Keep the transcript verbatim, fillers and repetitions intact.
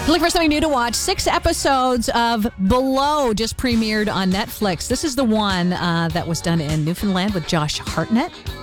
Look for something new to watch. Six episodes of Below just premiered on Netflix. This is the one uh, that was done in Newfoundland with Josh Hartnett.